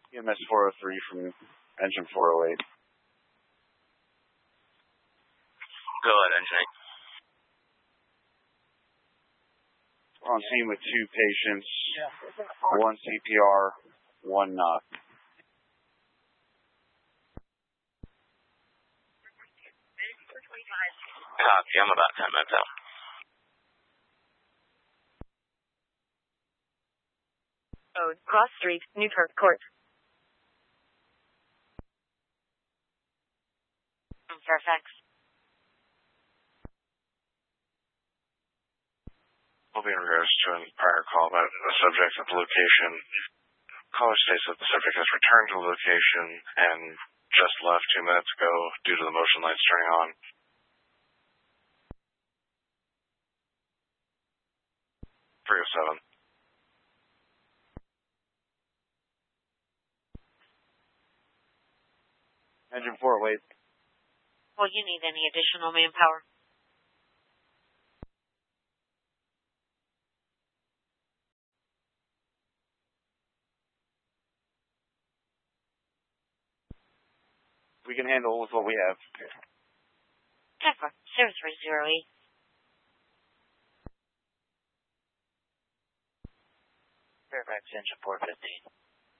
EMS 403 from engine 408. Go ahead, engine 8. We're on scene with 2 patients, 1 CPR, 1 knock. Copy, I'm about 10 minutes out. Cross Street, Newkirk Court. Fairfax. Will be in regards to a prior call about the subject at the location. Caller states that the subject has returned to the location and just left 2 minutes ago due to the motion lights turning on. 307. Engine 408. Will you need any additional manpower? We can handle with what we have. 0308. Fairfax, engine 415.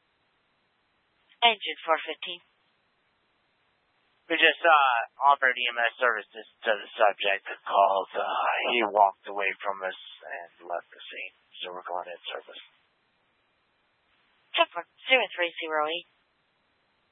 Engine 415. We just offered EMS services to the subject that called. He walked away from us and left the scene, so we're going in service. 0308.